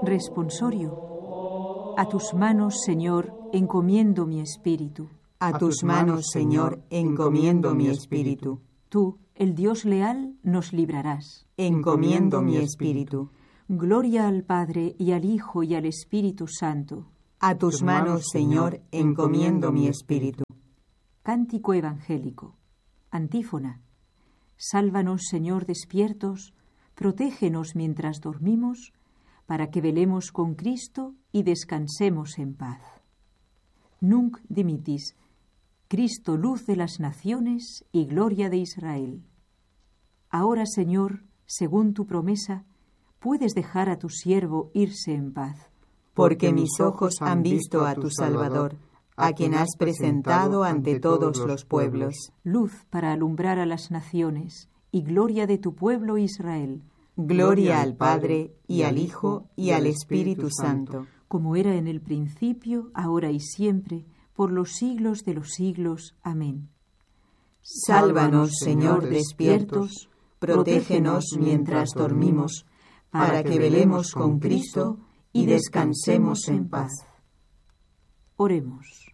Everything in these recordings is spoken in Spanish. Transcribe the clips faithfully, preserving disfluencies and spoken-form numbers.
Responsorio. A tus manos, Señor, encomiendo mi espíritu. A tus manos, Señor, encomiendo mi espíritu. Tú, el Dios leal, nos librarás. Encomiendo mi espíritu. Gloria al Padre, y al Hijo, y al Espíritu Santo. A tus manos, Señor, encomiendo mi espíritu. Cántico evangélico. Antífona. Sálvanos, Señor, despiertos, protégenos mientras dormimos, para que velemos con Cristo y descansemos en paz. Nunc dimittis, Cristo, luz de las naciones y gloria de Israel. Ahora, Señor, según tu promesa, puedes dejar a tu siervo irse en paz. Porque mis ojos han visto a tu Salvador, a quien has presentado ante todos los pueblos. Luz para alumbrar a las naciones y gloria de tu pueblo Israel. Gloria al Padre, y al Hijo, y al Espíritu Santo. Como era en el principio, ahora y siempre, por los siglos de los siglos. Amén. Sálvanos, Señor, despiertos, protégenos mientras dormimos, para que velemos con Cristo y descansemos en paz. Oremos.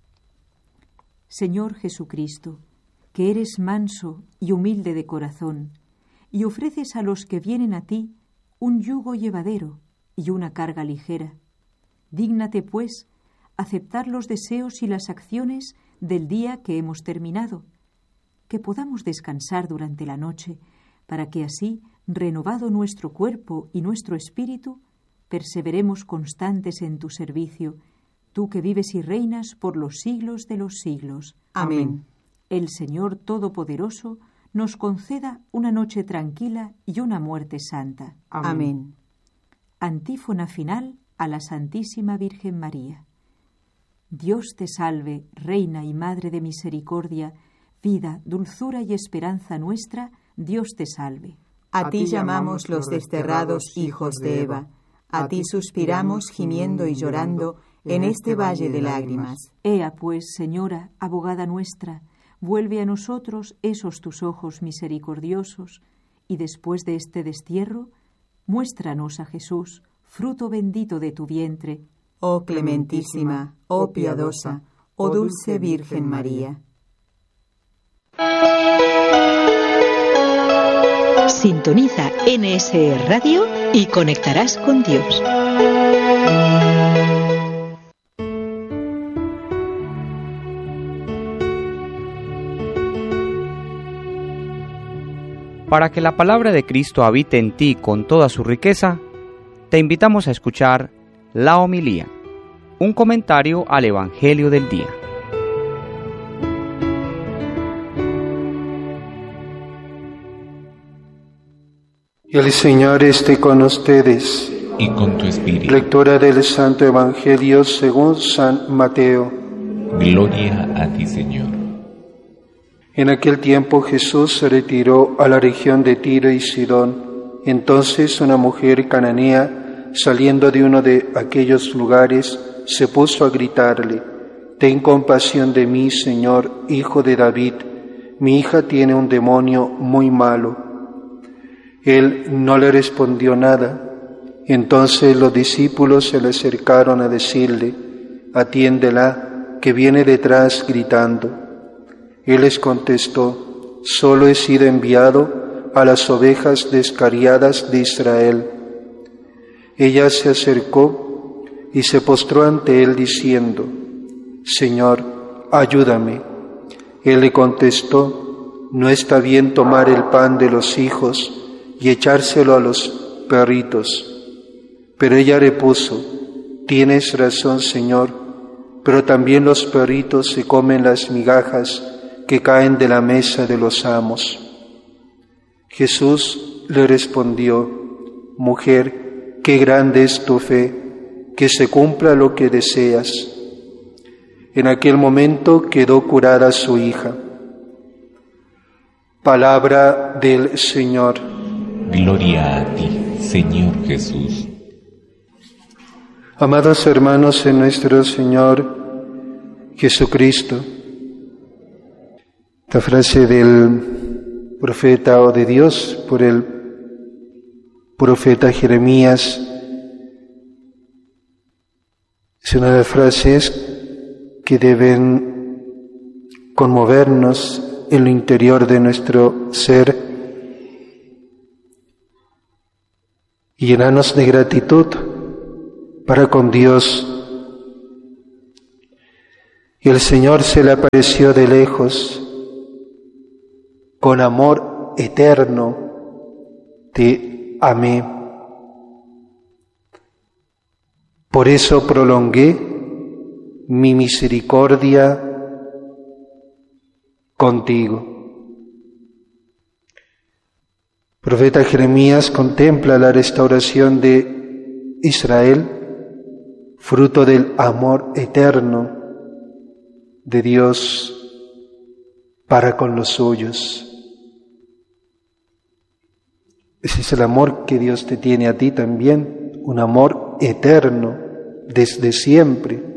Señor Jesucristo, que eres manso y humilde de corazón, y ofreces a los que vienen a ti un yugo llevadero y una carga ligera. Dígnate, pues, aceptar los deseos y las acciones del día que hemos terminado, que podamos descansar durante la noche, para que así, renovado nuestro cuerpo y nuestro espíritu, perseveremos constantes en tu servicio, tú que vives y reinas por los siglos de los siglos. Amén. El Señor Todopoderoso nos conceda una noche tranquila y una muerte santa. Amén. Antífona final a la Santísima Virgen María. Dios te salve, Reina y Madre de misericordia, vida, dulzura y esperanza nuestra, Dios te salve. A ti llamamos los desterrados hijos de Eva, a ti suspiramos gimiendo y llorando en este valle de lágrimas. Ea pues, Señora, abogada nuestra, vuelve a nosotros esos tus ojos misericordiosos, y después de este destierro, muéstranos a Jesús, fruto bendito de tu vientre. Oh clementísima, oh piadosa, oh dulce Virgen María. Sintoniza N S E Radio y conectarás con Dios. Para que la palabra de Cristo habite en ti con toda su riqueza, te invitamos a escuchar la homilía, un comentario al Evangelio del día. El Señor esté con ustedes. Y con tu espíritu. Lectura del Santo Evangelio según San Mateo. Gloria a ti, Señor. En aquel tiempo Jesús se retiró a la región de Tiro y Sidón. Entonces una mujer cananea, saliendo de uno de aquellos lugares, se puso a gritarle: «Ten compasión de mí, Señor, Hijo de David. Mi hija tiene un demonio muy malo». Él no le respondió nada. Entonces los discípulos se le acercaron a decirle: «Atiéndela, que viene detrás gritando». Él les contestó: «Solo he sido enviado a las ovejas descarriadas de Israel». Ella se acercó y se postró ante él diciendo: «Señor, ayúdame». Él le contestó: «No está bien tomar el pan de los hijos y echárselo a los perritos». Pero ella repuso: «Tienes razón, Señor, pero también los perritos se comen las migajas que caen de la mesa de los amos». Jesús le respondió: «Mujer, qué grande es tu fe, que se cumpla lo que deseas». En aquel momento quedó curada su hija. Palabra del Señor. Gloria a ti, Señor Jesús. Amados hermanos en nuestro Señor Jesucristo, esta frase del profeta o de Dios por el profeta Jeremías Es una de las frases que deben conmovernos en lo interior de nuestro ser y llenarnos de gratitud para con Dios. Y el Señor se le apareció de lejos, con amor eterno te amé. Por eso prolongué mi misericordia contigo. El profeta Jeremías contempla la restauración de Israel, fruto del amor eterno de Dios para con los suyos. Ese es el amor que Dios te tiene a ti también, un amor eterno desde siempre.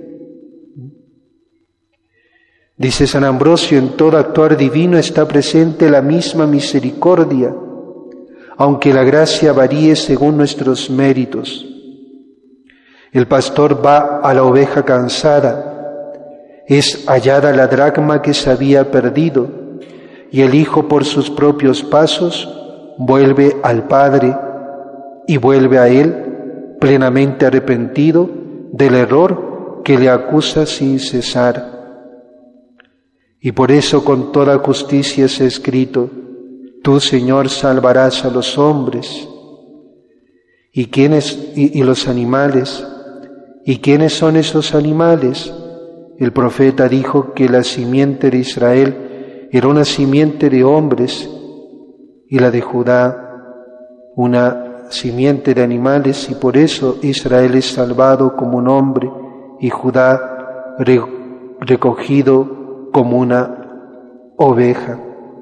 Dice San Ambrosio, en todo actuar divino está presente la misma misericordia, aunque la gracia varíe según nuestros méritos. El pastor va a la oveja cansada, es hallada la dracma que se había perdido, y el hijo por sus propios pasos vuelve al Padre y vuelve a Él plenamente arrepentido del error que le acusa sin cesar. Y por eso con toda justicia es escrito, tú, Señor, salvarás a los hombres. ¿Y quiénes y, y los animales? ¿Y quiénes son esos animales? El profeta dijo que la simiente de Israel era una simiente de hombres y la de Judá una simiente de animales, y por eso Israel es salvado como un hombre y Judá re, recogido como una oveja.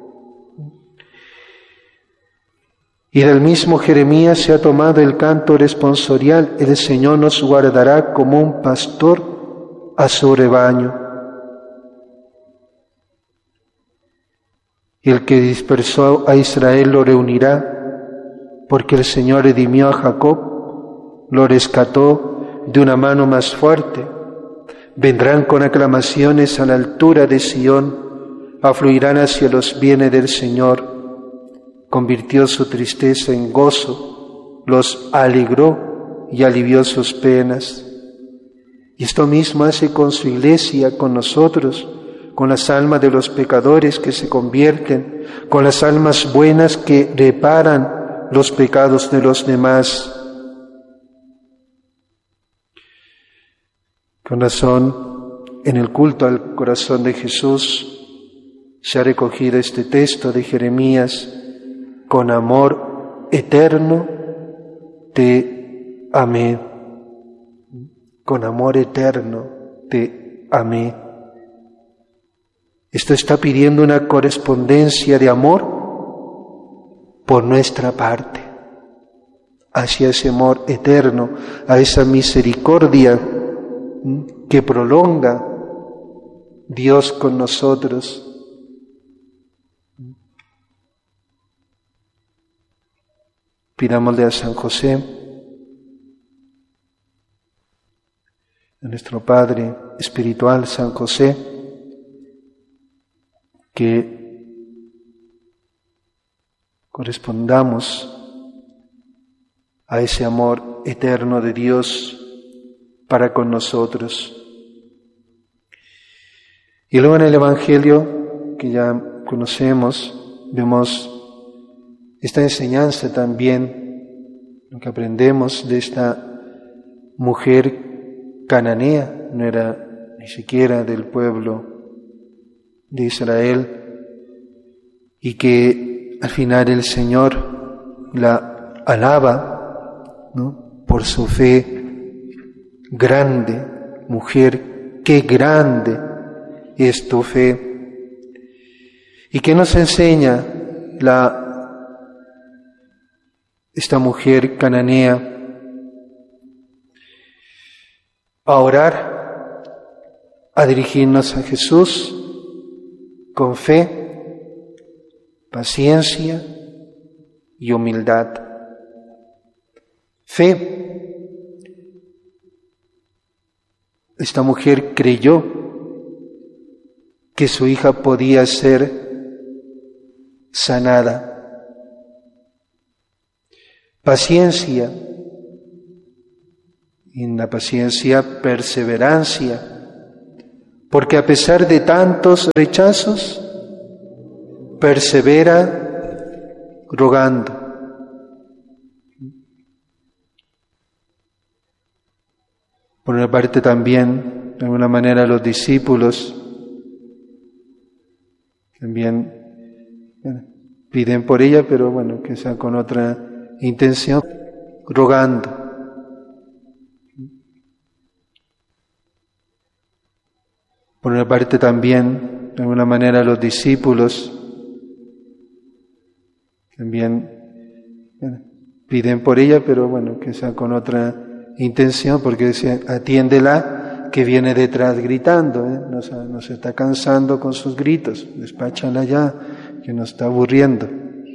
Y del mismo Jeremías se ha tomado el canto responsorial, el Señor nos guardará como un pastor a su rebaño. Y el que dispersó a Israel lo reunirá, porque el Señor redimió a Jacob, lo rescató de una mano más fuerte. Vendrán con aclamaciones a la altura de Sión, afluirán hacia los bienes del Señor. Convirtió su tristeza en gozo, los alegró y alivió sus penas. Y esto mismo hace con su iglesia, con nosotros, con las almas de los pecadores que se convierten, con las almas buenas que reparan los pecados de los demás. Con razón, en el culto al corazón de Jesús se ha recogido este texto de Jeremías, con amor eterno te amé, con amor eterno te amé. Esto está pidiendo una correspondencia de amor por nuestra parte, hacia ese amor eterno, a esa misericordia que prolonga Dios con nosotros. Pidámosle a San José, a nuestro Padre espiritual San José, que correspondamos a ese amor eterno de Dios para con nosotros. Y luego en el Evangelio, que ya conocemos, vemos esta enseñanza también, lo que aprendemos de esta mujer cananea, no era ni siquiera del pueblo de Israel, y que al final el Señor la alaba, ¿no?, por su fe grande. Mujer, qué grande es tu fe. ¿Y qué nos enseña la esta mujer cananea? A orar, a dirigirnos a Jesús con fe, paciencia y humildad. Fe esta mujer creyó que su hija podía ser sanada. Paciencia, y en la paciencia perseverancia, porque a pesar de tantos rechazos, persevera rogando. Por una parte también, de alguna manera, los discípulos también bueno, piden por ella, pero bueno, que sea con otra intención, rogando. Por una parte también, de alguna manera, los discípulos también bueno, piden por ella, pero bueno, que sea con otra intención, porque dice, atiéndela que viene detrás gritando, ¿eh? nos, nos está cansando con sus gritos, despáchala ya, que nos está aburriendo.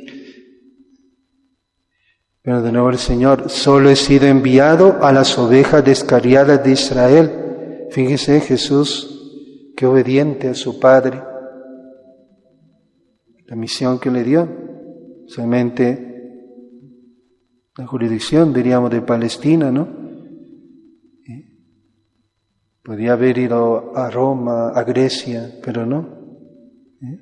Pero de nuevo el Señor, solo he sido enviado a las ovejas descarriadas de Israel. Fíjese Jesús, qué obediente a su Padre, la misión que le dio, solamente la jurisdicción, diríamos, de Palestina, ¿no? Podía haber ido a Roma, a Grecia, pero no. ¿Eh?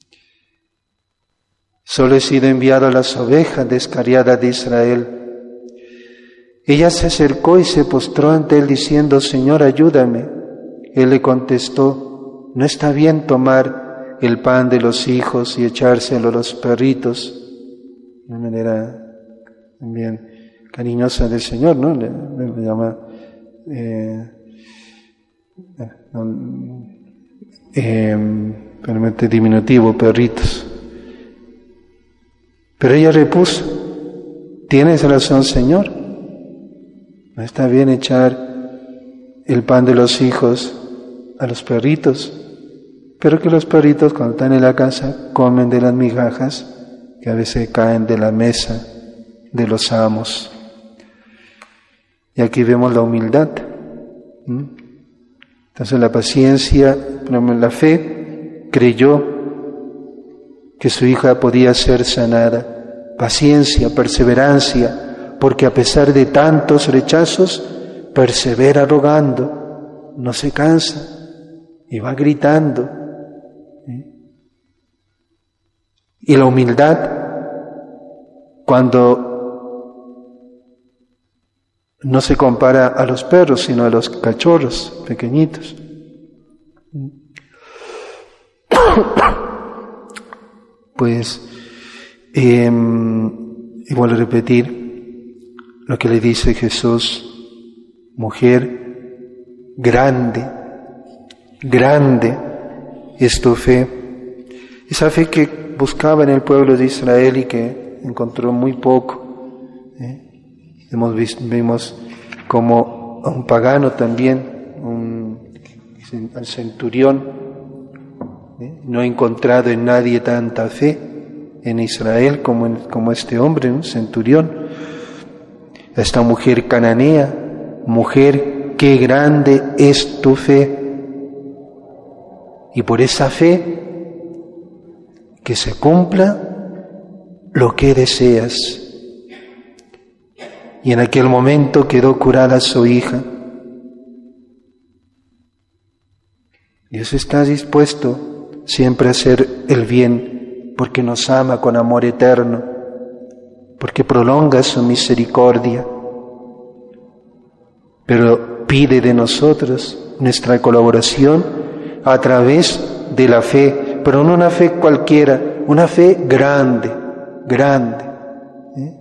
Solo he sido enviado a las ovejas descarriadas de Israel. Ella se acercó y se postró ante él diciendo, Señor, ayúdame. Él le contestó, no está bien tomar el pan de los hijos y echárselo a los perritos. De una manera también cariñosa del Señor, ¿no? Le, le, le llama... Eh, Eh, realmente diminutivo, perritos. Pero ella repuso, tienes razón, Señor, no está bien echar el pan de los hijos a los perritos, pero que los perritos cuando están en la casa comen de las migajas que a veces caen de la mesa de los amos. Y aquí vemos la humildad. ¿Mm? Entonces la paciencia, la fe, creyó que su hija podía ser sanada. Paciencia, perseverancia, porque a pesar de tantos rechazos, persevera rogando, no se cansa y va gritando. Y la humildad, cuando no se compara a los perros, sino a los cachorros pequeñitos. Pues, eh, y vuelvo a repetir lo que le dice Jesús, mujer, grande, grande es tu fe. Esa fe que buscaba en el pueblo de Israel y que encontró muy poco. ¿eh? Hemos visto, vimos como a un pagano también, un, al centurión, ¿eh? no he encontrado en nadie tanta fe en Israel como, en, como este hombre, un centurión. Esta mujer cananea, mujer, qué grande es tu fe. Y por esa fe, que se cumpla lo que deseas. Y en aquel momento quedó curada su hija. Dios está dispuesto siempre a hacer el bien, porque nos ama con amor eterno, porque prolonga su misericordia. Pero pide de nosotros nuestra colaboración a través de la fe, pero no una fe cualquiera, una fe grande, grande. ¿eh?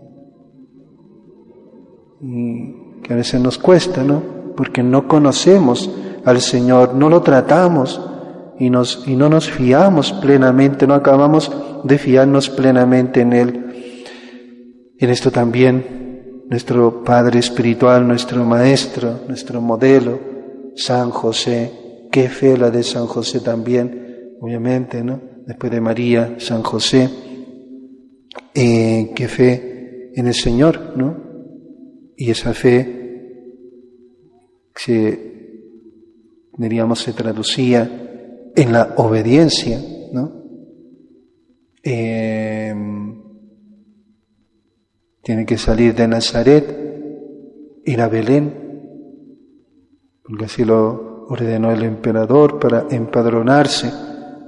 Y que a veces nos cuesta, ¿no? Porque no conocemos al Señor, no lo tratamos y, nos, y no nos fiamos plenamente, no acabamos de fiarnos plenamente en Él. En esto también nuestro Padre espiritual, nuestro Maestro, nuestro modelo, San José, qué fe la de San José también, obviamente, ¿no? Después de María, San José, eh, qué fe en el Señor, ¿no? Y esa fe se diríamos se traducía en la obediencia, ¿no? Eh, tiene que salir de Nazaret, ir a Belén, porque así lo ordenó el emperador para empadronarse